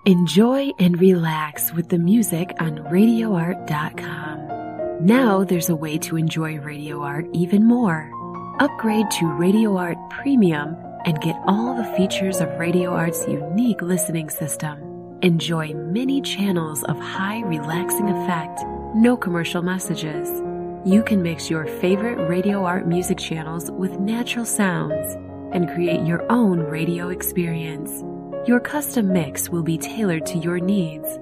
Enjoy and relax with the music on RadioArt.com. Now there's a way to enjoy Radio Art even more. Upgrade to Radio Art Premium and get all the features of Radio Art's unique listening system. Enjoy many channels of high relaxing effect, no commercial messages. You can mix your favorite Radio Art music channels with natural sounds and create your own radio experience. Your custom mix will be tailored to your needs.